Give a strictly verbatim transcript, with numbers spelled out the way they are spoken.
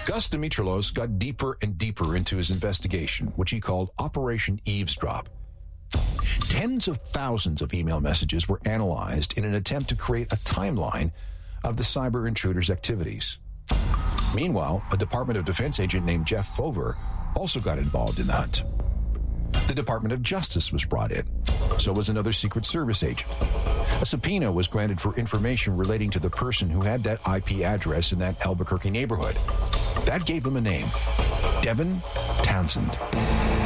Gus Dimitrilos got deeper and deeper into his investigation, which he called Operation Eavesdrop. Tens of thousands of email messages were analyzed in an attempt to create a timeline of the cyber intruder's activities. Meanwhile, a Department of Defense agent named Jeff Fover also got involved in the hunt. The Department of Justice was brought in. So was another Secret Service agent. A subpoena was granted for information relating to the person who had that I P address in that Albuquerque neighborhood. That gave them a name: Devin Townsend.